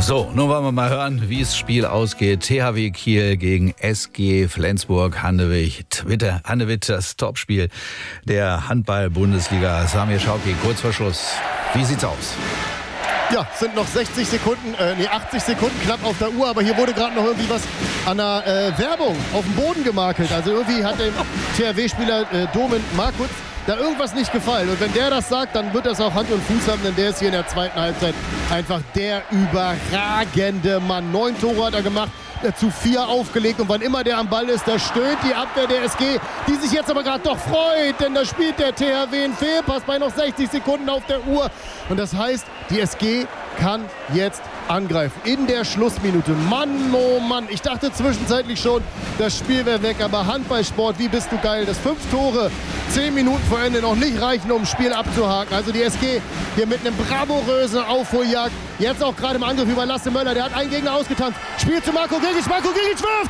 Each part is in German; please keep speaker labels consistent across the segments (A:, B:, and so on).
A: So, nun wollen wir mal hören, wie das Spiel ausgeht. THW Kiel gegen SG Flensburg-Handewitt. Handewitt, das Topspiel der Handball-Bundesliga. Samir Schauki, kurz vor Schluss. Wie sieht's aus?
B: Ja, sind noch 80 Sekunden knapp auf der Uhr, aber hier wurde gerade noch irgendwie was an der Werbung auf dem Boden gemakelt. Also irgendwie hat dem THW-Spieler Domen Markutz da irgendwas nicht gefallen. Und wenn der das sagt, dann wird das auch Hand und Fuß haben, denn der ist hier in der zweiten Halbzeit einfach der überragende Mann. 9 Tore hat er gemacht, zu 4 aufgelegt, und wann immer der am Ball ist, da stöhnt die Abwehr der SG, die sich jetzt aber gerade doch freut, denn da spielt der THW einen Fehlpass bei noch 60 Sekunden auf der Uhr. Und das heißt, die SG kann jetzt angreifen in der Schlussminute. Mann, oh Mann, ich dachte zwischenzeitlich schon, das Spiel wäre weg, aber Handballsport, wie bist du geil, dass 5 Tore 10 Minuten vor Ende noch nicht reichen, um das Spiel abzuhaken. Also die SG hier mit einem bravourösen Aufholjagd, jetzt auch gerade im Angriff über Lasse Möller, der hat einen Gegner ausgetanzt, spielt zu Marco Grigic wirft,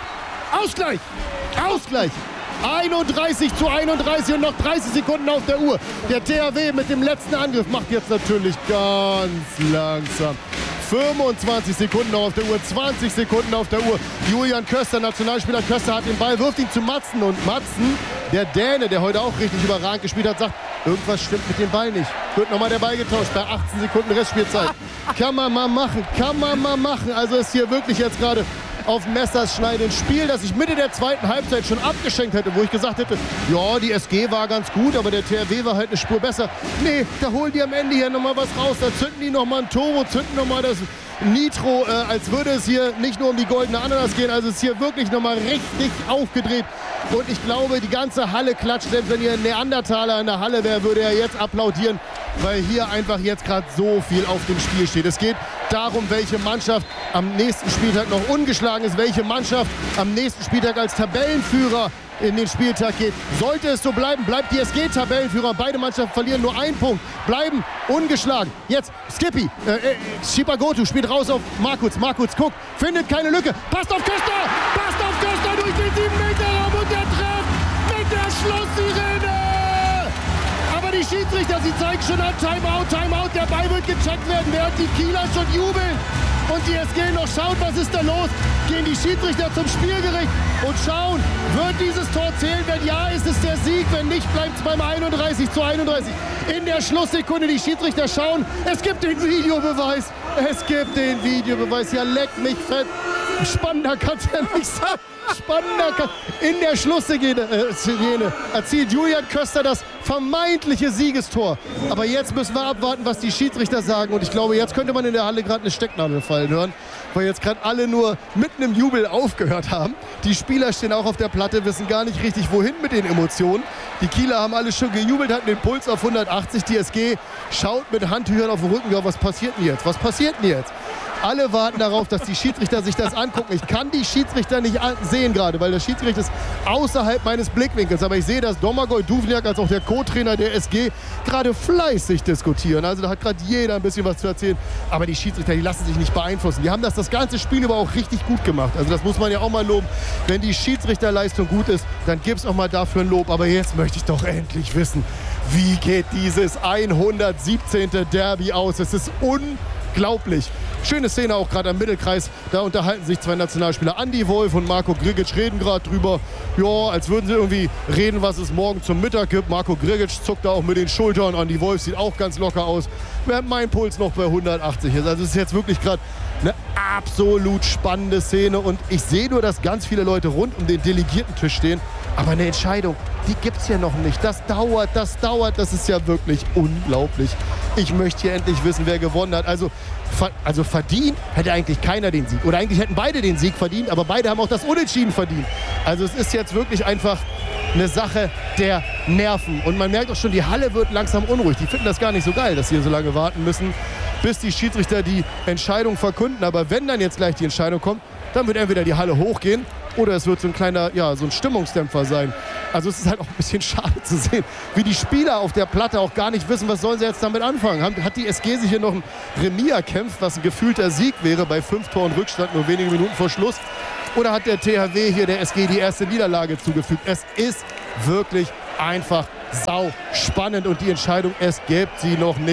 B: Ausgleich! 31:31 und noch 30 Sekunden auf der Uhr. Der THW mit dem letzten Angriff macht jetzt natürlich ganz langsam. 25 Sekunden noch auf der Uhr, 20 Sekunden auf der Uhr. Julian Köster, Nationalspieler Köster, hat den Ball, wirft ihn zu Madsen. Und Madsen, der Däne, der heute auch richtig überragend gespielt hat, sagt, irgendwas stimmt mit dem Ball nicht. Wird nochmal der Ball getauscht bei 18 Sekunden Restspielzeit. Kann man mal machen. Also ist hier wirklich jetzt gerade auf Messerschneide ein Spiel, das ich Mitte der zweiten Halbzeit schon abgeschenkt hätte, wo ich gesagt hätte, ja, die SG war ganz gut, aber der THW war halt eine Spur besser. Nee, da holen die am Ende hier nochmal was raus, da zünden die nochmal ein Turbo, zünden nochmal das Nitro, als würde es hier nicht nur um die goldene Ananas gehen, also es ist hier wirklich nochmal richtig aufgedreht. Und ich glaube, die ganze Halle klatscht, selbst wenn hier ein Neandertaler in der Halle wäre, würde er jetzt applaudieren, weil hier einfach jetzt gerade so viel auf dem Spiel steht. Es geht darum, welche Mannschaft am nächsten Spieltag noch ungeschlagen ist, welche Mannschaft am nächsten Spieltag als Tabellenführer in den Spieltag geht. Sollte es so bleiben, bleibt die SG Tabellenführer. Beide Mannschaften verlieren nur einen Punkt, bleiben ungeschlagen. Jetzt Skippy, Shipagotu spielt raus auf Markutz. Markutz guckt, findet keine Lücke, passt auf Köster durch den 7-Meter-Raum und der trifft mit der Schlusssirene. Aber die Schiedsrichter, sie zeigen schon an, Timeout, der Ball wird gecheckt werden, während die Kieler schon jubeln. Und die SG noch schaut, was ist da los? Gehen die Schiedsrichter zum Spielgericht und schauen, wird dieses Tor zählen? Wenn ja, ist es der Sieg. Wenn nicht, bleibt es beim 31:31. In der Schlusssekunde, die Schiedsrichter schauen. Es gibt den Videobeweis. Ja, leck mich fett. Spannender kann es ja nicht sein. In der Schlussszene erzielt Julian Köster das vermeintliche Siegestor. Aber jetzt müssen wir abwarten, was die Schiedsrichter sagen. Und ich glaube, jetzt könnte man in der Halle gerade eine Stecknadel fallen hören, weil jetzt gerade alle nur mitten im Jubel aufgehört haben. Die Spieler stehen auch auf der Platte, wissen gar nicht richtig, wohin mit den Emotionen. Die Kieler haben alle schon gejubelt, hatten den Puls auf 180. Die SG schaut mit Handtüchern auf den Rücken. Ja, was passiert denn jetzt? Alle warten darauf, dass die Schiedsrichter sich das angucken. Ich kann die Schiedsrichter nicht sehen gerade, weil der Schiedsrichter ist außerhalb meines Blickwinkels. Aber ich sehe, dass Domagoj Duvniak als auch der Co-Trainer der SG gerade fleißig diskutieren. Also da hat gerade jeder ein bisschen was zu erzählen. Aber die Schiedsrichter, die lassen sich nicht beeinflussen. Die haben das ganze Spiel über auch richtig gut gemacht. Also das muss man ja auch mal loben. Wenn die Schiedsrichterleistung gut ist, dann gibt es auch mal dafür ein Lob. Aber jetzt möchte ich doch endlich wissen, wie geht dieses 117. Derby aus? Es ist unglaublich. Schöne Szene auch gerade am Mittelkreis. Da unterhalten sich zwei Nationalspieler. Andi Wolf und Marco Grigic reden gerade drüber. Ja, als würden sie irgendwie reden, was es morgen zum Mittag gibt. Marco Grigic zuckt da auch mit den Schultern. Andi Wolf sieht auch ganz locker aus. Während mein Puls noch bei 180 ist. Also es ist jetzt wirklich gerade eine absolut spannende Szene. Und ich sehe nur, dass ganz viele Leute rund um den Delegiertentisch stehen. Aber eine Entscheidung, die gibt es ja noch nicht. Das dauert. Das ist ja wirklich unglaublich. Ich möchte hier endlich wissen, wer gewonnen hat. Also verdient hätte eigentlich keiner den Sieg. Oder eigentlich hätten beide den Sieg verdient, aber beide haben auch das Unentschieden verdient. Also es ist jetzt wirklich einfach eine Sache der Nerven. Und man merkt auch schon, die Halle wird langsam unruhig. Die finden das gar nicht so geil, dass sie so lange warten müssen, bis die Schiedsrichter die Entscheidung verkünden. Aber wenn dann jetzt gleich die Entscheidung kommt, dann wird entweder die Halle hochgehen oder es wird so ein kleiner, so ein Stimmungsdämpfer sein. Also es ist halt auch ein bisschen schade zu sehen, wie die Spieler auf der Platte auch gar nicht wissen, was sollen sie jetzt damit anfangen. Hat die SG sich hier noch ein Remis erkämpft, was ein gefühlter Sieg wäre bei 5 Toren Rückstand, nur wenige Minuten vor Schluss? Oder hat der THW hier der SG die erste Niederlage zugefügt? Es ist wirklich einfach sau spannend und die Entscheidung, es gibt sie noch nicht.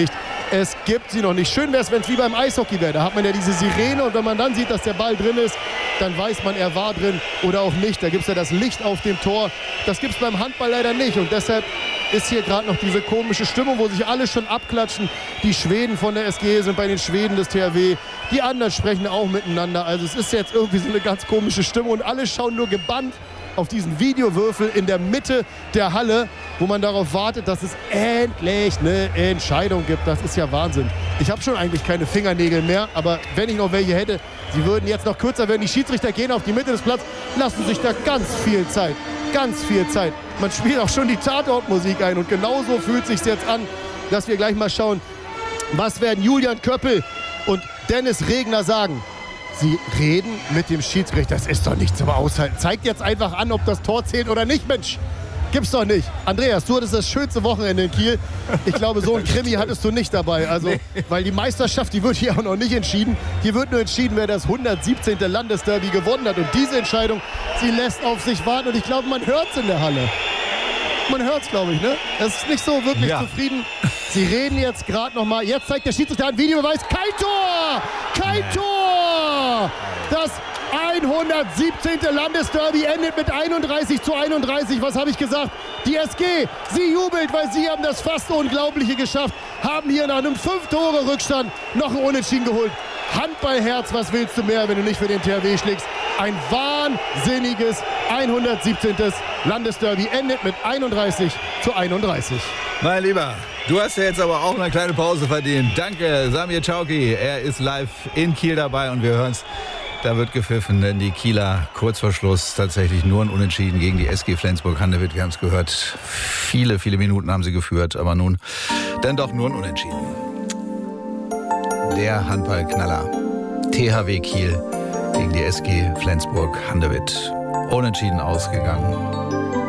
B: Es gibt sie noch nicht. Schön wäre es, wenn es wie beim Eishockey wäre. Da hat man ja diese Sirene und wenn man dann sieht, dass der Ball drin ist, dann weiß man, er war drin oder auch nicht. Da gibt es ja das Licht auf dem Tor. Das gibt es beim Handball leider nicht und deshalb ist hier gerade noch diese komische Stimmung, wo sich alle schon abklatschen. Die Schweden von der SG sind bei den Schweden des THW. Die anderen sprechen auch miteinander. Also es ist jetzt irgendwie so eine ganz komische Stimmung und alle schauen nur gebannt auf diesen Videowürfel in der Mitte der Halle, wo man darauf wartet, dass es endlich eine Entscheidung gibt. Das ist ja Wahnsinn. Ich habe schon eigentlich keine Fingernägel mehr, aber wenn ich noch welche hätte, sie würden jetzt noch kürzer werden. Die Schiedsrichter gehen auf die Mitte des Platzes, lassen sich da ganz viel Zeit. Ganz viel Zeit. Man spielt auch schon die Tatortmusik ein und genauso fühlt es sich jetzt an, dass wir gleich mal schauen, was werden Julian Köppel und Dennis Regner sagen. Sie reden mit dem Schiedsrichter. Das ist doch nicht zum Aushalten. Zeigt jetzt einfach an, ob das Tor zählt oder nicht, Mensch. Gibt's doch nicht. Andreas, du hattest das schönste Wochenende in Kiel. Ich glaube, so ein Krimi hattest du nicht dabei. Also, weil die Meisterschaft, die wird hier auch noch nicht entschieden. Hier wird nur entschieden, wer das 117. Landesderby gewonnen hat. Und diese Entscheidung, sie lässt auf sich warten. Und ich glaube, man hört es in der Halle. Man hört es, glaube ich, ne? Es ist nicht so wirklich zufrieden. Sie reden jetzt gerade noch mal. Jetzt zeigt der Schiedsrichter einen Videobeweis. Kein Tor! Kein Tor! Das 117. Landesderby endet mit 31:31. Was habe ich gesagt? Die SG, sie jubelt, weil sie haben das fast Unglaubliche geschafft. Haben hier nach einem 5-Tore-Rückstand noch ein Unentschieden geholt. Handballherz, was willst du mehr, wenn du nicht für den THW schlägst? Ein wahnsinniges 117. Landesderby endet mit 31:31.
A: Mein Lieber, du hast ja jetzt aber auch eine kleine Pause verdient. Danke, Samir Chowki. Er ist live in Kiel dabei und wir hören es. Da wird gepfiffen, denn die Kieler kurz vor Schluss tatsächlich nur ein Unentschieden gegen die SG Flensburg-Handewitt. Wir haben es gehört, viele Minuten haben sie geführt, aber nun dann doch nur ein Unentschieden. Der Handballknaller THW Kiel gegen die SG Flensburg-Handewitt. Unentschieden ausgegangen.